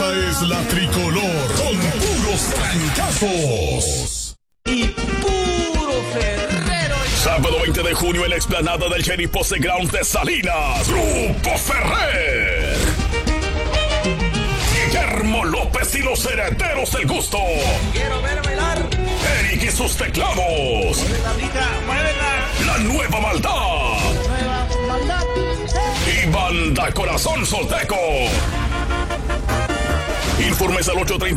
es la tricolor con puros trancazos y puro Ferrero. Sábado 20 de junio en la explanada del Sheriff Posse Ground de Salinas, Grupo Ferrer. Guillermo López y los Herederos del Gusto. Quiero ver bailar. Eric y sus teclados. Muévela, mija, muévela. La Nueva Maldad. Nueva maldad. Y Banda Corazón Solteco. Informes al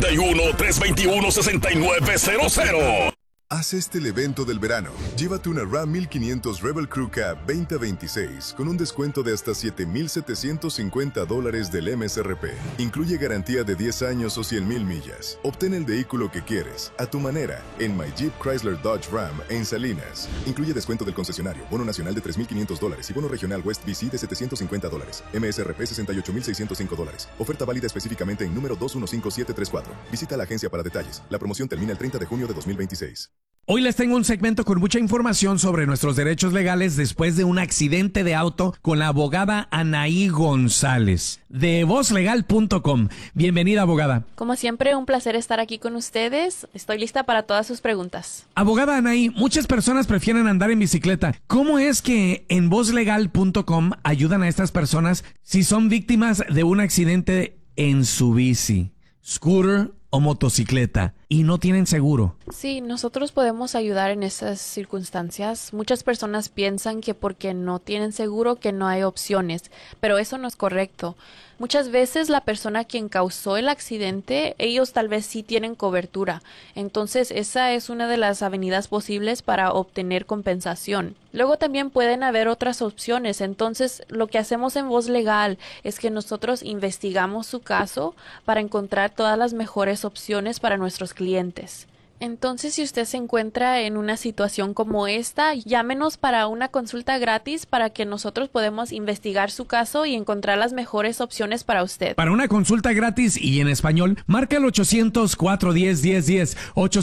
831-321-6900. Haz este el evento del verano. Llévate una Ram 1500 Rebel Crew Cab 2026 con un descuento de hasta $7,750 del MSRP. Incluye garantía de 10 años o 100,000 millas. Obtén el vehículo que quieres, a tu manera, en My Jeep Chrysler Dodge Ram en Salinas. Incluye descuento del concesionario, bono nacional de $3,500 y bono regional West BC de $750. MSRP $68,605. Oferta válida específicamente en número 215734. Visita la agencia para detalles. La promoción termina el 30 de junio de 2026. Hoy les tengo un segmento con mucha información sobre nuestros derechos legales después de un accidente de auto con la abogada Anaí González de vozlegal.com. Bienvenida, abogada. Como siempre, un placer estar aquí con ustedes. Estoy lista para todas sus preguntas. Abogada Anaí, muchas personas prefieren andar en bicicleta. ¿Cómo es que en vozlegal.com ayudan a estas personas si son víctimas de un accidente en su bici, scooter o motocicleta y no tienen seguro? Sí, nosotros podemos ayudar en esas circunstancias. Muchas personas piensan que porque no tienen seguro que no hay opciones, pero eso no es correcto. Muchas veces la persona quien causó el accidente, ellos tal vez sí tienen cobertura. Entonces esa es una de las avenidas posibles para obtener compensación. Luego también pueden haber otras opciones. Entonces lo que hacemos en Voz Legal es que nosotros investigamos su caso para encontrar todas las mejores opciones para nuestros clientes. Entonces, si usted se encuentra en una situación como esta, llámenos para una consulta gratis para que nosotros podamos investigar su caso y encontrar las mejores opciones para usted. Para una consulta gratis y en español, marca el 800-410-1010.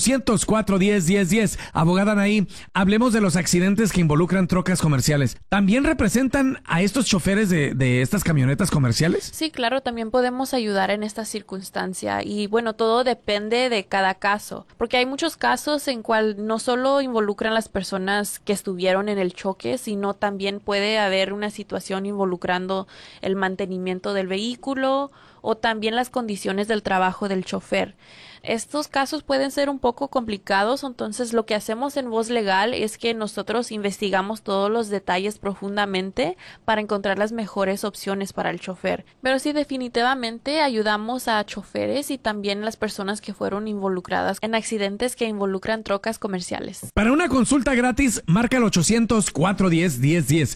800-410-1010. Abogada Anaí, hablemos de los accidentes que involucran trocas comerciales. ¿También representan a estos choferes de estas camionetas comerciales? Sí, claro, también podemos ayudar en esta circunstancia. Y bueno, todo depende de cada caso, porque hay muchos casos en cual no solo involucran las personas que estuvieron en el choque, sino también puede haber una situación involucrando el mantenimiento del vehículo o también las condiciones del trabajo del chofer. Estos casos pueden ser un poco complicados, entonces lo que hacemos en Voz Legal es que nosotros investigamos todos los detalles profundamente para encontrar las mejores opciones para el chofer. Pero sí, definitivamente ayudamos a choferes y también a las personas que fueron involucradas en accidentes que involucran trocas comerciales. Para una consulta gratis, marca el 800-410-1010.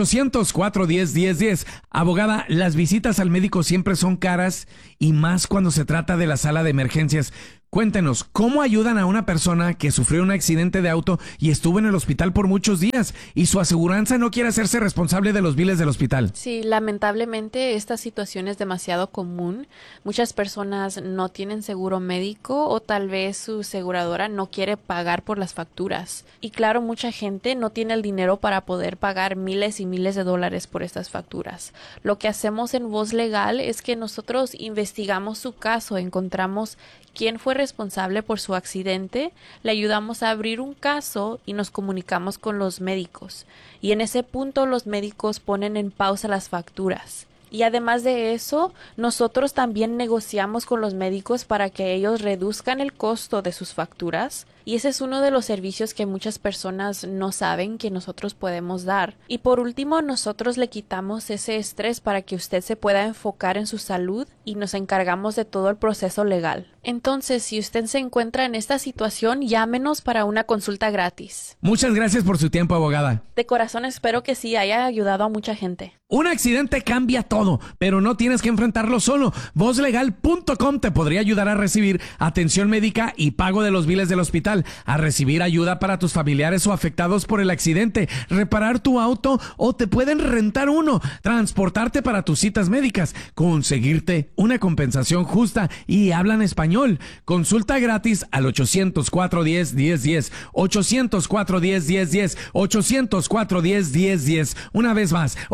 800-410-1010. Abogada, las visitas al médico siempre son caras y más cuando se trata de la sala de emergencias. Cuéntenos, ¿cómo ayudan a una persona que sufrió un accidente de auto y estuvo en el hospital por muchos días y su aseguranza no quiere hacerse responsable de los biles del hospital? Sí, lamentablemente esta situación es demasiado común. Muchas personas no tienen seguro médico o tal vez su aseguradora no quiere pagar por las facturas. Y claro, mucha gente no tiene el dinero para poder pagar miles y miles de dólares por estas facturas. Lo que hacemos en Voz Legal es que nosotros investigamos su caso, encontramos quién fue responsable por su accidente, le ayudamos a abrir un caso y nos comunicamos con los médicos. Y en ese punto los médicos ponen en pausa las facturas. Y además de eso, nosotros también negociamos con los médicos para que ellos reduzcan el costo de sus facturas. Y ese es uno de los servicios que muchas personas no saben que nosotros podemos dar. Y por último, nosotros le quitamos ese estrés para que usted se pueda enfocar en su salud y nos encargamos de todo el proceso legal. Entonces, si usted se encuentra en esta situación, llámenos para una consulta gratis. Muchas gracias por su tiempo, abogada. De corazón espero que sí haya ayudado a mucha gente. Un accidente cambia todo, pero no tienes que enfrentarlo solo. Vozlegal.com te podría ayudar a recibir atención médica y pago de los biles del hospital, a recibir ayuda para tus familiares o afectados por el accidente, reparar tu auto o te pueden rentar uno, transportarte para tus citas médicas, conseguirte una compensación justa y hablan español. Consulta gratis al 800-410-1010, 800-410-1010, 800-410-1010. Una vez más, 800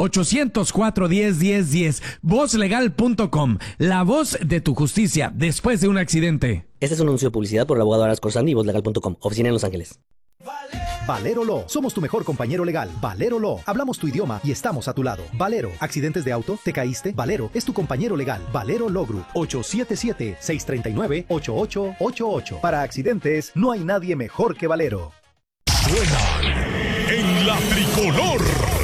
1-800-410-1010. Vozlegal.com, la voz de tu justicia después de un accidente. Este es un anuncio de publicidad por el abogado Aras Corsandi y Vozlegal.com, oficina en Los Ángeles. Valero Law. Somos tu mejor compañero legal. Valero Law. Hablamos tu idioma y estamos a tu lado. Valero. ¿Accidentes de auto? ¿Te caíste? Valero es tu compañero legal. Valero Law Group. 877-639-8888. Para accidentes, no hay nadie mejor que Valero. Suenan en la tricolor.